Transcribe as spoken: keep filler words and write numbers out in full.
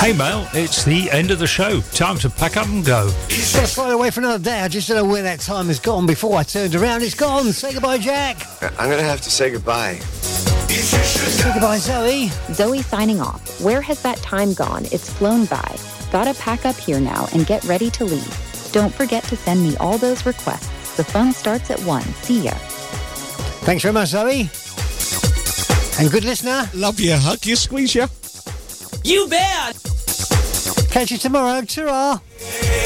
Hey Mel, it's the end of the show. Time to pack up and go. Got to fly away for another day. I just don't know where that time has gone. Before I turned around, it's gone. Say goodbye, Jack. I'm going to have to say goodbye. Say goodbye, Zoe. Zoe signing off. Where has that time gone? It's flown by. Gotta pack up here now and get ready to leave. Don't forget to send me all those requests. The fun starts at one. See ya. Thanks very much, Zoe. And good listener. Love you. Hug you. Squeeze you. You bet. Catch you tomorrow. Ta-ra.